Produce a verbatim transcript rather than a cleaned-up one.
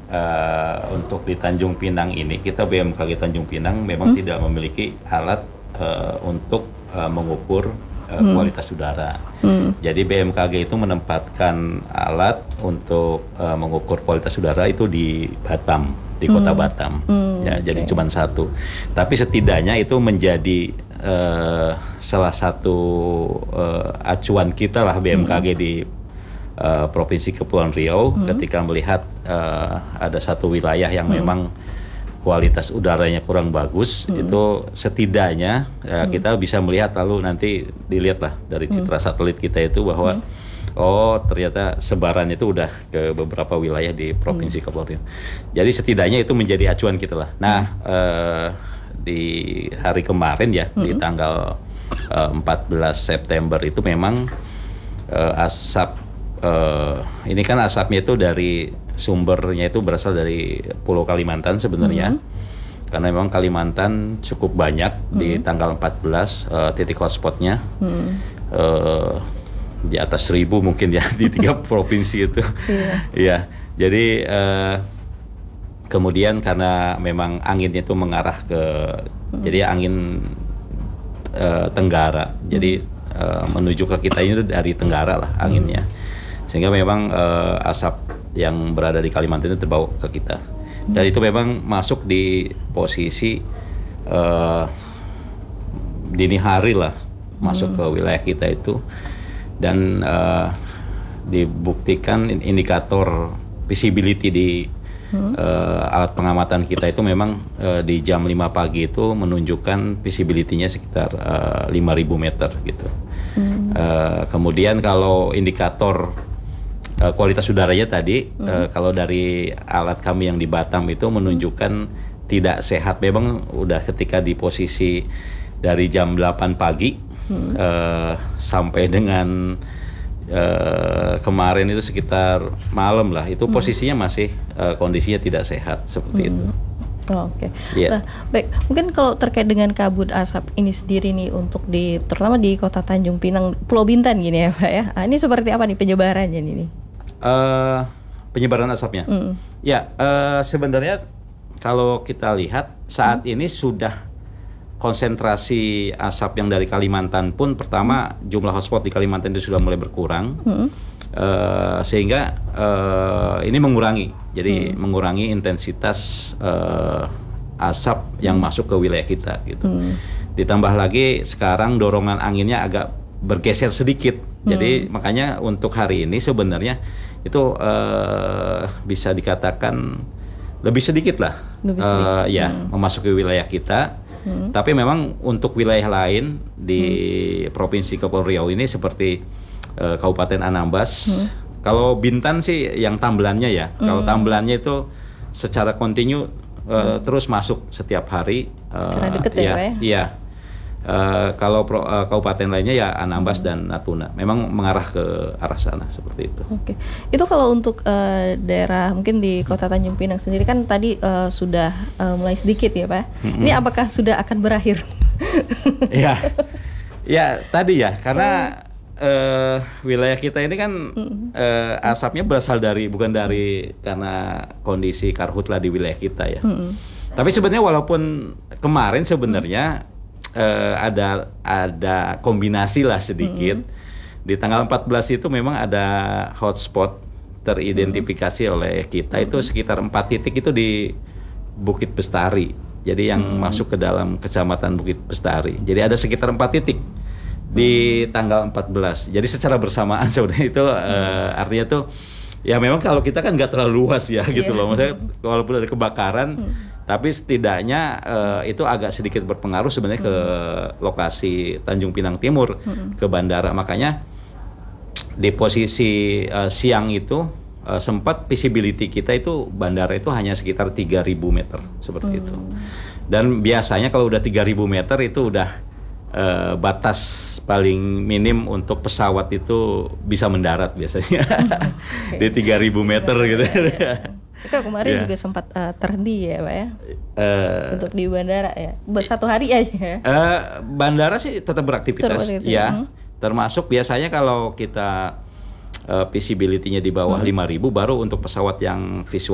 uh, untuk di Tanjung Pinang ini, kita B M K G Tanjung Pinang memang hmm? tidak memiliki alat uh, untuk uh, mengukur uh, hmm. kualitas udara. Hmm. Jadi B M K G itu menempatkan alat untuk uh, mengukur kualitas udara itu di Batam, di kota hmm. Batam. Hmm, ya, okay. Jadi cuma satu. Tapi setidaknya itu menjadi uh, salah satu uh, acuan kita lah B M K G hmm. di Uh, Provinsi Kepulauan Riau hmm. ketika melihat uh, ada satu wilayah yang hmm. memang kualitas udaranya kurang bagus, hmm. itu setidaknya uh, hmm. kita bisa melihat, lalu nanti dilihatlah dari citra hmm. satelit kita itu bahwa hmm. oh ternyata sebarannya itu udah ke beberapa wilayah di Provinsi hmm. Kepulauan Riau. Jadi setidaknya itu menjadi acuan kita lah. Nah uh, di hari kemarin ya hmm. di tanggal uh, empat belas September itu memang uh, asap Uh, ini kan asapnya itu dari sumbernya itu berasal dari Pulau Kalimantan sebenarnya, mm-hmm. karena memang Kalimantan cukup banyak mm-hmm. di tanggal empat belas uh, titik hotspotnya, mm-hmm. uh, di atas seribu mungkin ya di tiga provinsi itu, yeah. ya. Jadi uh, kemudian karena memang anginnya itu mengarah ke, mm-hmm. jadi angin uh, tenggara, mm-hmm. jadi uh, menuju ke kita ini dari tenggara lah anginnya. Mm-hmm. Sehingga memang uh, asap yang berada di Kalimantan itu terbawa ke kita. Dan itu memang masuk di posisi uh, dini hari lah, masuk hmm. ke wilayah kita itu. Dan uh, dibuktikan indikator visibility di hmm. uh, alat pengamatan kita itu memang uh, di jam lima pagi itu menunjukkan visibility-nya sekitar uh, lima ribu meter gitu. Hmm. Uh, kemudian kalau indikator Uh, kualitas udaranya tadi hmm. uh, kalau dari alat kami yang di Batam itu menunjukkan tidak sehat. Memang udah ketika di posisi dari jam delapan pagi hmm. uh, sampai dengan uh, kemarin itu sekitar malam lah, itu hmm. posisinya masih uh, kondisinya tidak sehat seperti hmm. itu. Oh, Oke, okay. yeah. Nah, baik. Mungkin kalau terkait dengan kabut asap ini sendiri nih, untuk di terutama di Kota Tanjung Pinang, Pulau Bintan gini ya Pak ya. Nah, ini seperti apa nih penyebarannya ini? Uh, penyebaran asapnya, mm. ya uh, sebenarnya kalau kita lihat saat mm. ini sudah konsentrasi asap yang dari Kalimantan pun pertama mm. jumlah hotspot di Kalimantan itu sudah mulai berkurang. Mm. Uh, sehingga uh, ini mengurangi, jadi hmm. mengurangi intensitas uh, asap yang hmm. masuk ke wilayah kita gitu. Hmm. Ditambah lagi sekarang dorongan anginnya agak bergeser sedikit, hmm. jadi makanya untuk hari ini sebenarnya itu uh, bisa dikatakan lebih sedikit lah, lebih sedikit. Uh, ya hmm. memasuki wilayah kita. Hmm. Tapi memang untuk wilayah lain di hmm. Provinsi Kepulauan Riau ini seperti Uh, Kabupaten Anambas, hmm. kalau Bintan sih yang tambelannya ya, hmm. kalau tambelannya itu secara kontinu uh, hmm. terus masuk setiap hari. Uh, Karena deket ya, ya Pak ya? Iya. Uh, kalau pro, uh, kabupaten lainnya ya Anambas hmm. dan Natuna, memang mengarah ke arah sana seperti itu. Oke, itu kalau untuk uh, daerah mungkin di Kota Tanjung Pinang sendiri kan tadi uh, sudah uh, mulai sedikit ya Pak. Hmm. Ini apakah sudah akan berakhir? Ya, ya tadi ya karena. Hmm. Uh, wilayah kita ini kan mm. uh, asapnya berasal dari bukan dari karena kondisi karhutlah di wilayah kita ya. Mm. Tapi sebenarnya walaupun kemarin sebenarnya mm. uh, ada ada kombinasi lah sedikit. Mm. Di tanggal empat belas itu memang ada hotspot teridentifikasi mm. oleh kita, mm. itu sekitar empat titik itu di Bukit Bestari. Jadi yang mm. masuk ke dalam Kecamatan Bukit Bestari. Jadi ada sekitar empat titik di tanggal empat belas. Jadi secara bersamaan sebenarnya itu uh, artinya tuh ya memang kalau kita kan nggak terlalu luas ya gitu yeah. loh. Maksudnya walaupun ada kebakaran hmm. tapi setidaknya uh, itu agak sedikit berpengaruh sebenarnya hmm. ke lokasi Tanjung Pinang Timur, hmm. ke bandara. Makanya di posisi uh, siang itu uh, sempat visibility kita itu bandara itu hanya sekitar tiga ribu meter seperti hmm. itu. Dan biasanya kalau udah tiga ribu meter itu udah uh, batas paling minim untuk pesawat itu bisa mendarat biasanya okay. di tiga ribu meter gitu. Kak kemarin yeah. juga sempat uh, terhenti ya Pak ya uh, untuk di bandara ya, satu hari aja. Uh, bandara sih tetap beraktivitas Terus, ya, hmm. termasuk biasanya kalau kita uh, visibility-nya di bawah hmm. lima ribu baru untuk pesawat yang visual